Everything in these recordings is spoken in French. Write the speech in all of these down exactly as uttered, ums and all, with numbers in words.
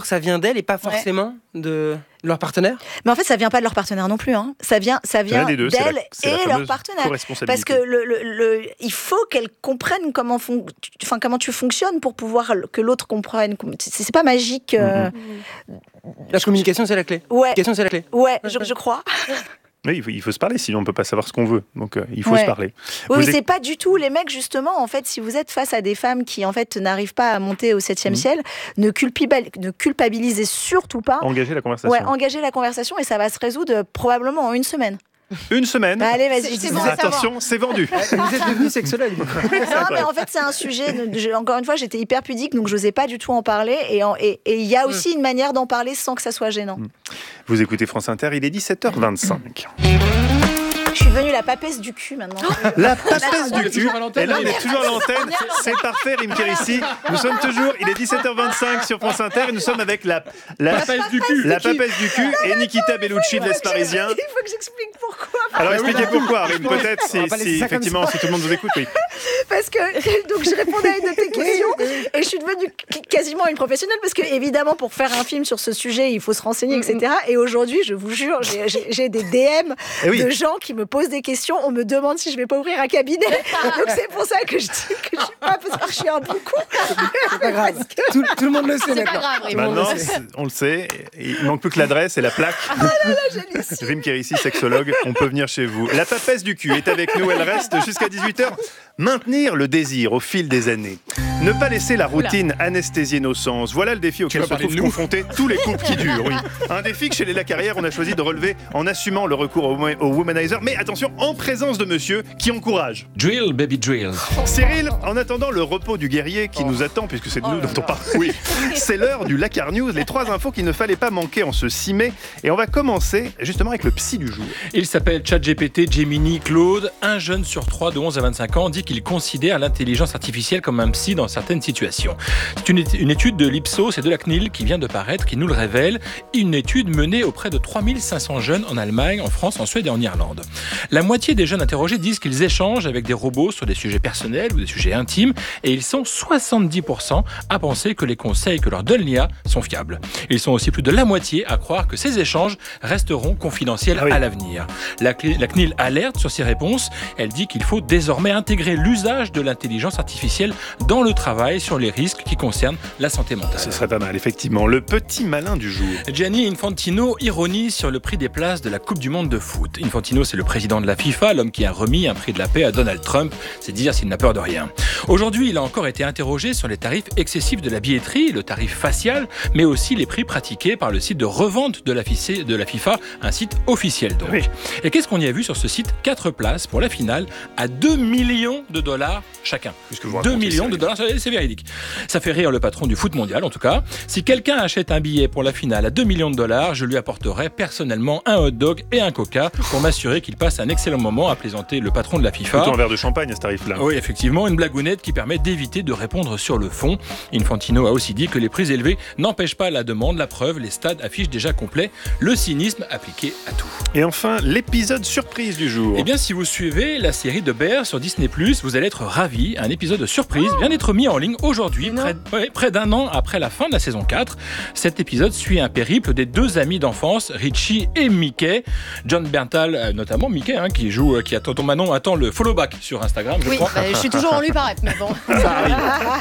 ça vient d'elles et pas forcément ouais. de leur partenaire. Mais en fait, ça vient pas de leur partenaire non plus. Hein. Ça vient, ça vient deux, d'elles la, et leur partenaire. Parce que le, le, le, il faut qu'elles comprennent comment, fon... enfin, comment tu fonctionnes pour pouvoir que l'autre comprenne. C'est, c'est pas magique. Euh... Mm-hmm. La communication, c'est la clé. Ouais. La communication, c'est la clé. Ouais, je, je crois. Oui, il faut, il faut se parler, sinon on ne peut pas savoir ce qu'on veut. Donc euh, il faut ouais. se parler. Oui, vous mais êtes... c'est pas du tout les mecs, justement. En fait, si vous êtes face à des femmes qui en fait n'arrivent pas à monter au septième mmh. ciel, ne, culpibal... ne culpabilisez surtout pas. Engagez la conversation. Ouais, engagez la conversation et ça va se résoudre probablement en une semaine. Une semaine. Bah allez, vas-y. C'est, c'est bon, attention, c'est vendu. Vous êtes devenu sexologue. Non, mais en fait, c'est un sujet. De, je, encore une fois, j'étais hyper pudique, donc je n'osais pas du tout en parler. Et il et, et y a aussi mmh. une manière d'en parler sans que ça soit gênant. Vous écoutez France Inter, il est dix-sept heures vingt-cinq. Je suis devenue la papesse du cul maintenant. La papesse du cul. Et là, on est toujours à l'antenne. C'est parfait, Rim Kérissi. Nous sommes toujours. Il est dix-sept heures vingt-cinq sur France Inter et nous sommes avec la la papesse du cul, la papesse du cul et Nikita Bellucci de l'Est parisien. Il faut que j'explique pourquoi. Alors expliquez pourquoi, Rim. Peut-être si, si effectivement si tout le monde vous écoute, oui. Parce que donc je répondais à une de tes questions et je suis devenue quasiment une professionnelle parce que évidemment pour faire un film sur ce sujet il faut se renseigner et cetera. Et aujourd'hui je vous jure j'ai, j'ai, j'ai des D M eh oui. de gens qui me posent des questions, on me demande si je vais pas ouvrir un cabinet. Donc c'est pour ça que je dis que je suis pas parce que je suis un bon coup. C'est pas grave. Que... Tout, tout le monde le sait c'est maintenant. Pas grave, maintenant, le sait. On le sait. Il manque plus que l'adresse et la plaque. Ah là là, Rim Kérissi, sexologue, on peut venir chez vous. La papesse du cul est avec nous, elle reste jusqu'à dix-huit heures. Maintenir le désir au fil des années. Ne pas laisser la routine anesthésier nos sens. Voilà le défi auquel se trouvent confrontés tous les couples qui durent. Oui. Un défi que chez les Lacarrière, on a choisi de relever en assumant le recours au, au womanizer, mais attention, en présence de monsieur qui encourage. Drill, baby, drill. Cyril, en attendant le repos du guerrier qui oh. nous attend, puisque c'est de oh nous dont on parle, oui. c'est l'heure du Lacar News, les trois infos qu'il ne fallait pas manquer en ce six mai. Et on va commencer justement avec le psy du jour. Il s'appelle ChatGPT, Gemini, Claude. Un jeune sur trois de onze à vingt-cinq ans dit qu'il considère l'intelligence artificielle comme un psy dans certaines situations. C'est une, une étude de l'Ipsos et de la C N I L qui vient de paraître, qui nous le révèle. Une étude menée auprès de trois mille cinq cents jeunes en Allemagne, en France, en Suède et en Irlande. La moitié des jeunes interrogés disent qu'ils échangent avec des robots sur des sujets personnels ou des sujets intimes et ils sont soixante-dix pour cent à penser que les conseils que leur donne l'I A sont fiables. Ils sont aussi plus de la moitié à croire que ces échanges resteront confidentiels ah oui. à l'avenir. La, la C N I L alerte sur ces réponses. Elle dit qu'il faut désormais intégrer l'usage de l'intelligence artificielle dans le travail sur les risques qui concernent la santé mentale. Ce serait pas mal, effectivement. Le petit malin du jour. Gianni Infantino ironise sur le prix des places de la Coupe du Monde de foot. Infantino, c'est le président de la FIFA, l'homme qui a remis un prix de la paix à Donald Trump. C'est dire s'il n'a peur de rien. Aujourd'hui, il a encore été interrogé sur les tarifs excessifs de la billetterie, le tarif facial, mais aussi les prix pratiqués par le site de revente de la FIFA, un site officiel donc. Oui. Et qu'est-ce qu'on y a vu sur ce site ? Quatre places pour la finale à deux millions de dollars chacun. deux millions de dollars, c'est véridique. Ça fait rire le patron du foot mondial, en tout cas. Si quelqu'un achète un billet pour la finale à deux millions de dollars, je lui apporterai personnellement un hot dog et un coca pour m'assurer qu'il passe un excellent moment, à plaisanter le patron de la FIFA. Plutôt un verre de champagne à ce tarif-là. Oui, effectivement, une blagounette qui permet d'éviter de répondre sur le fond. Infantino a aussi dit que les prix élevés n'empêchent pas la demande. La preuve, les stades affichent déjà complet le cynisme appliqué à tout. Et enfin, l'épisode surprise du jour. Eh bien, si vous suivez la série de Bear sur Disney plus, vous allez être ravis. Un épisode surprise vient d'être mis en ligne aujourd'hui, près, ouais, près d'un an après la fin de la saison quatre. Cet épisode suit un périple des deux amis d'enfance, Richie et Mickey. John Berntal, notamment Mickey, hein, qui joue, qui attend ton Manon, attend le follow back sur Instagram, je oui, crois. Bah, je suis toujours en lui paraître, mais bon. Ça arrive.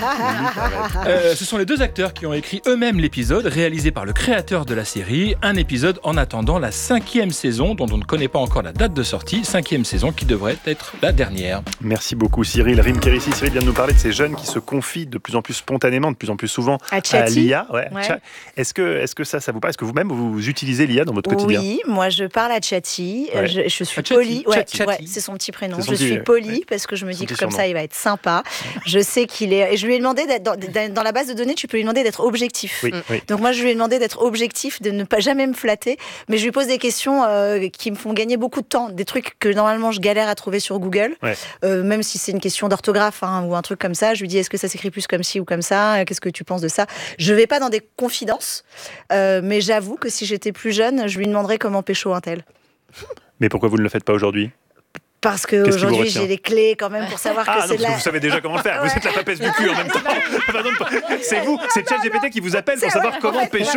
euh, ce sont les deux acteurs qui ont écrit eux-mêmes l'épisode, réalisé par le créateur de la série. Un épisode en attendant la cinquième saison, dont on ne connaît pas encore la date de sortie. Cinquième saison qui devrait être la dernière. Merci beaucoup Cyril. Rim Kérissi, Cyril vient de nous parler de ces jeunes qui se confient de plus en plus spontanément, de plus en plus souvent à, à l'I A. Ouais, ouais. Est-ce que, est-ce que ça, ça vous parle ? Est-ce que vous-même, vous utilisez l'I A dans votre quotidien ? Oui, moi je parle à Chatty. Ouais. Je, je suis Chatty. polie. Ouais, Chatty. ouais, c'est son petit prénom. Son je petit, suis polie ouais. parce que je me dis son que comme surnom. ça, il va être sympa. Je sais qu'il est... Et je lui ai demandé, d'être dans, dans la base de données, tu peux lui demander d'être objectif. Oui, oui. Donc moi, je lui ai demandé d'être objectif, de ne pas jamais me flatter. Mais je lui pose des questions euh, qui me font gagner beaucoup de temps. Des trucs que normalement, je galère à trouver sur Google. Ouais. Euh, même si c'est une question d'orthographe hein, ou un truc comme ça. Je lui dis, est-ce que ça s'écrit plus comme ci ou comme ça ? Qu'est-ce que tu penses de ça ? Je vais pas dans des confidences. Euh, mais j'avoue que si j'étais plus jeune, je lui demanderais comment pécho un tel. Mais pourquoi vous ne le faites pas aujourd'hui ? Parce qu'aujourd'hui, j'ai les clés quand même pour savoir ah, que c'est donc la... vous savez déjà comment le faire. Ouais. Vous êtes la papesse du cul en même temps. C'est vous, c'est ChatGPT qui vous appelle pour savoir comment pécho